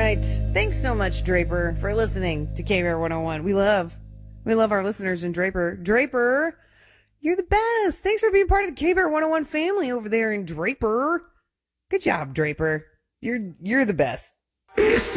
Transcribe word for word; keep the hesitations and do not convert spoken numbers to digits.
right. Thanks so much, Draper, for listening to K B R one oh one. We love, we love our listeners in Draper. Draper, you're the best. Thanks for being part of the K B R one oh one family over there in Draper. Good job, Draper. You're, you're the best. It's